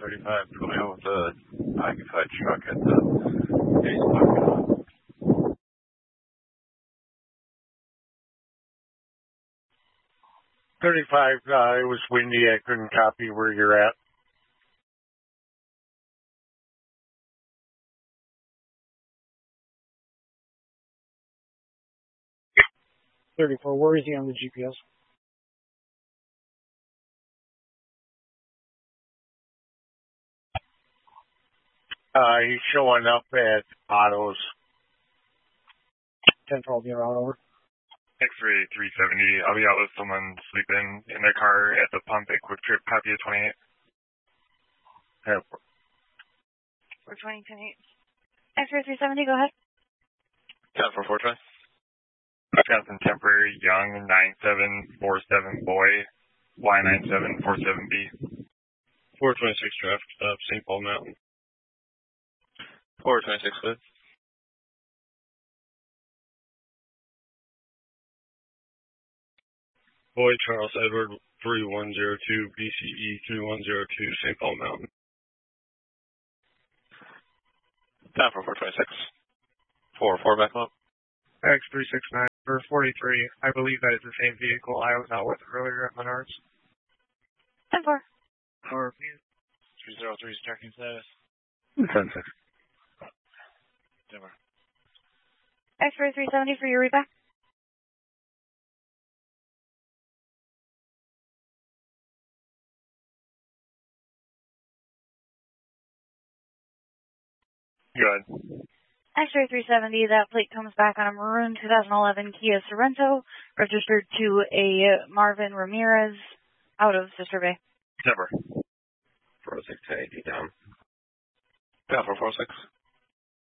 35 coming out with a occupied truck at the base parking lot. 35, it was windy. I couldn't copy where you're at. $34, where is he on the GPS? He's showing up at Autos. 10 for all the around over. X-ray 370. I'll be out with someone sleeping in their car at the pump at Quick Trip. Copy of 28. Yeah. We're 2028. X-ray 370, go ahead. 10 for 420. Wisconsin temporary young 9747 boy Y9747B. 426 traffic stop, St. Paul Mountain. 426 good. Boy Charles Edward 3102 BCE 3102 St. Paul Mountain. 10 for 426. 4 back up. X369 for 43. I believe that is the same vehicle I was out with earlier at Menards. 10-4. 4, please. 303 is tracking status. 10-6. Denver. X-ray 370 for your reback. Good. X-ray 370, that plate comes back on a maroon 2011 Kia Sorento, registered to a Marvin Ramirez out of Sister Bay. Denver. 406 to 80 down. 10 for 46.